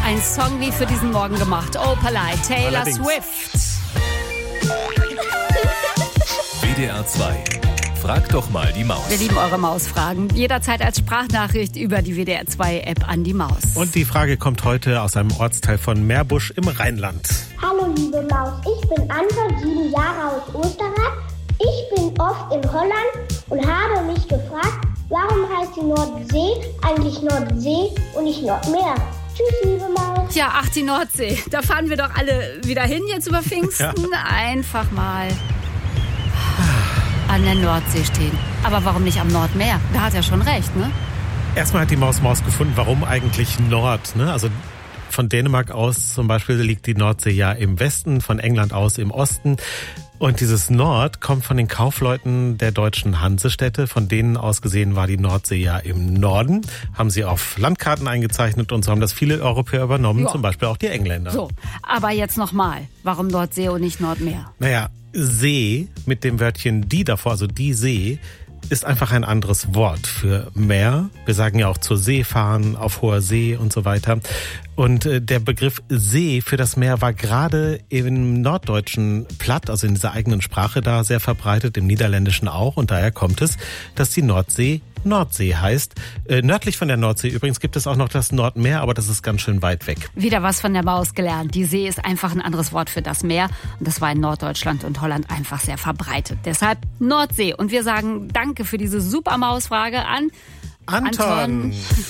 ein Song wie für diesen Morgen gemacht. Opalite, Taylor Allerdings. Swift. WDR 2. Frag doch mal die Maus. Wir lieben eure Mausfragen. Jederzeit als Sprachnachricht über die WDR 2 App an die Maus. Und die Frage kommt heute aus einem Ortsteil von Meerbusch im Rheinland. Hallo liebe Maus, ich bin Anton, 7 Jahre aus Österreich. Ich bin oft in Holland und habe mich gefragt, warum heißt die Nordsee eigentlich Nordsee und nicht Nordmeer? Tschüss, liebe Maus. Tja, ach, die Nordsee. Da fahren wir doch alle wieder hin jetzt über Pfingsten. Ja. Einfach mal an der Nordsee stehen. Aber warum nicht am Nordmeer? Da hat er schon recht, ne? Erstmal hat die Maus gefunden, warum eigentlich Nord, ne? Also von Dänemark aus zum Beispiel liegt die Nordsee ja im Westen, von England aus im Osten. Und dieses Nord kommt von den Kaufleuten der deutschen Hansestädte. Von denen aus gesehen war die Nordsee ja im Norden. Haben sie auf Landkarten eingezeichnet und so haben das viele Europäer übernommen, Ja. zum Beispiel auch die Engländer. So, aber jetzt nochmal. Warum Nordsee und nicht Nordmeer? Naja, See mit dem Wörtchen die davor, also die See, ist einfach ein anderes Wort für Meer. Wir sagen ja auch zur See fahren, auf hoher See und so weiter. Und der Begriff See für das Meer war gerade im norddeutschen Platt, also in dieser eigenen Sprache da sehr verbreitet, im Niederländischen auch. Und daher kommt es, dass die Nordsee Nordsee heißt. Nördlich von der Nordsee übrigens gibt es auch noch das Nordmeer, aber das ist ganz schön weit weg. Wieder was von der Maus gelernt. Die See ist einfach ein anderes Wort für das Meer. Und das war in Norddeutschland und Holland einfach sehr verbreitet. Deshalb Nordsee. Und wir sagen danke für diese super Mausfrage an Anton.